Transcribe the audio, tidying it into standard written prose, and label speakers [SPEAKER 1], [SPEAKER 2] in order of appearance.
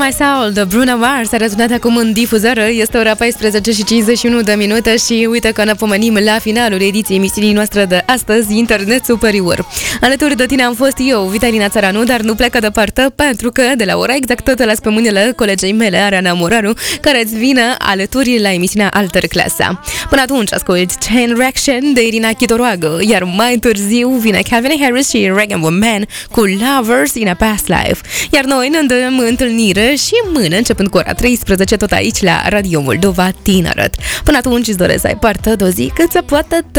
[SPEAKER 1] My Soul de Bruno Mars a răsunat acum în difuzare. Este ora 14 și 51 de minute și uite că ne pomenim la finalul ediției emisiunii noastre de astăzi, Internet Superior. Alături de tine am fost eu, Vitalina Țăranu, dar nu plecă departe pentru că de la ora exactă te las pe mâinile colegei mele, Ariana Moraru, care îți vine alături la emisiunea Alter Clasa. Până atunci asculti Chain Reaction de Irina Chitoroagă, iar mai târziu vine Calvin Harris și Reggae Woman cu Lovers in a Past Life. Iar noi ne dăm întâlnire și mâine, începând cu ora 13, tot aici la Radio Moldova Tineret. Până atunci îți doresc să ai parte de o zi cât se poate de